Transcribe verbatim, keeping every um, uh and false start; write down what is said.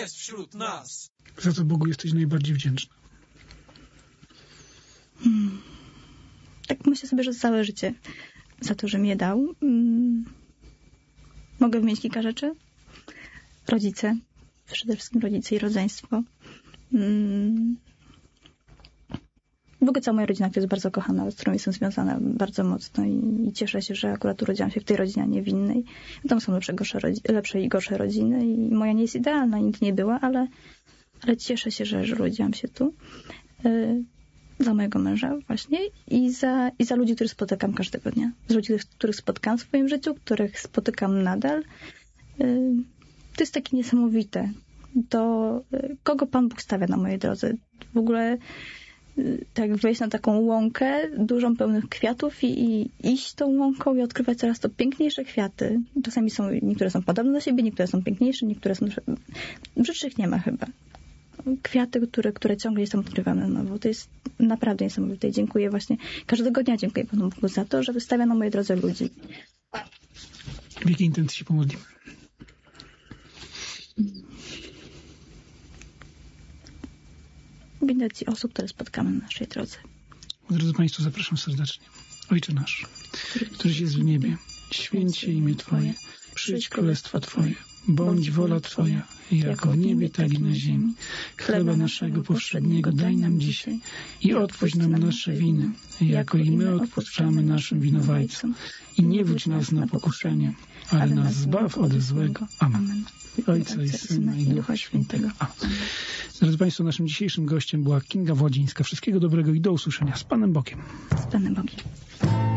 jest wśród nas. Za co Bogu jesteś najbardziej wdzięczna? Hmm. Tak myślę sobie, że całe życie za to, że mnie dał. Hmm. Mogę wymienić kilka rzeczy. Rodzice. Przede wszystkim rodzice i rodzeństwo. Hmm. W ogóle cała moja rodzina, która jest bardzo kochana, z którą jestem związana bardzo mocno i, i cieszę się, że akurat urodziłam się w tej rodzinie, a nie w innej. Tam są lepsze, gorsze, lepsze i gorsze rodziny i moja nie jest idealna, nigdy nie była, ale, ale cieszę się, że, że urodziłam się tu. Yy, za mojego męża właśnie i za, i za ludzi, których spotykam każdego dnia. Z ludzi, których spotkałam w swoim życiu, których spotykam nadal. Yy, to jest takie niesamowite. To yy, kogo Pan Bóg stawia na mojej drodze. W ogóle tak wejść na taką łąkę dużą, pełnych kwiatów i, i iść tą łąką i odkrywać coraz to piękniejsze kwiaty. Czasami są, niektóre są podobne do siebie, niektóre są piękniejsze, niektóre są... Brzydszych nie ma chyba. Kwiaty, które, które ciągle są odkrywane na nowo. To jest naprawdę niesamowite i dziękuję właśnie, każdego dnia dziękuję Panu Bogu za to, że wystawia na mojej drodze ludzi. W jakiej intencji się pomodlimy? Intencji osób, które spotkamy na naszej drodze. Drodzy Państwo, zapraszam serdecznie. Ojcze nasz, któryś jest w niebie, święć się imię Twoje, przyjdź królestwo Twoje, bądź wola Twoja, jako w niebie, tak i na ziemi. Chleba naszego powszedniego daj nam dzisiaj i odpuść nam nasze winy, jako i my odpuszczamy naszym winowajcom. I nie wódź nas na pokuszenie, ale nas zbaw od złego. Amen. Ojca i Syna i Ducha Świętego. Amen. Drodzy Państwo, naszym dzisiejszym gościem była Kinga Włodzińska. Wszystkiego dobrego i do usłyszenia. Z Panem Bogiem. Z Panem Bogiem.